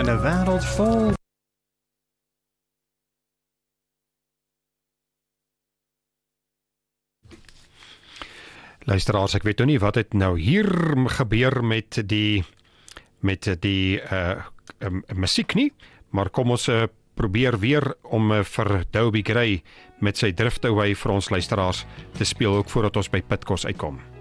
in 'n wêreld vol luisteraars, ek weet nou nie wat het nou hier gebeur met die musiek nie, maar kom ons probeer weer om vir Dobie Gray met sy Drift Away vir ons luisteraars te speel, ook voordat ons by Pitkos uitkom.